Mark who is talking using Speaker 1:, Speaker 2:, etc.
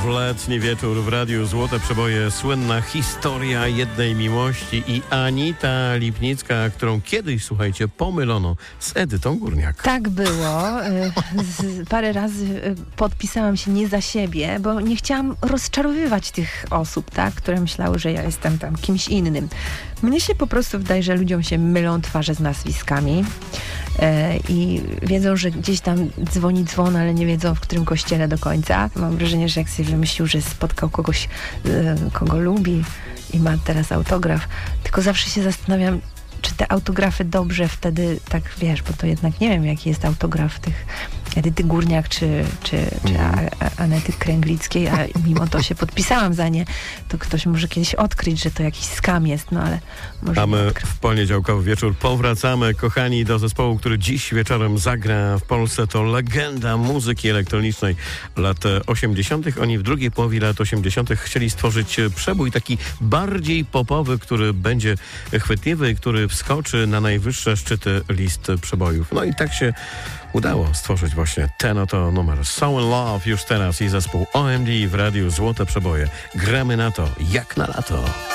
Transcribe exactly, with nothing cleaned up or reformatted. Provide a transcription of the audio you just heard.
Speaker 1: w letni wieczór w Radiu Złote Przeboje słynna historia jednej miłości i Anita Lipnicka, którą kiedyś, słuchajcie, pomylono z Edytą Górniak.
Speaker 2: Tak było. Z, parę razy podpisałam się nie za siebie, bo nie chciałam rozczarowywać tych osób, tak, które myślały, że ja jestem tam kimś innym. Mnie się po prostu wydaje, że ludziom się mylą twarze z nazwiskami e, i wiedzą, że gdzieś tam dzwoni dzwon, ale nie wiedzą, w którym kościele do końca. Mam wrażenie, że jak sobie wymyślił, że spotkał kogoś, e, kogo lubi i ma teraz autograf, tylko zawsze się zastanawiam, czy te autografy dobrze wtedy, tak wiesz, bo to jednak nie wiem, jaki jest autograf tych Edyty Górniak czy, czy, czy
Speaker 1: mm.
Speaker 2: A, Anety Kręglickiej, a mimo to się podpisałam za nie, to ktoś może kiedyś odkryć, że to jakiś skam jest, no ale może
Speaker 1: A my
Speaker 2: odkryć.
Speaker 1: w poniedziałkowy wieczór powracamy, kochani, do zespołu, który dziś wieczorem zagra w Polsce. To legenda muzyki elektronicznej lat osiemdziesiątych. Oni w drugiej połowie lat osiemdziesiątych chcieli stworzyć przebój taki bardziej popowy, który będzie chwytliwy i który wskoczy na najwyższe szczyty list przebojów. No i tak się udało stworzyć właśnie ten oto numer. So in Love już teraz i zespół O M D w Radiu Złote Przeboje. Gramy na to jak na lato.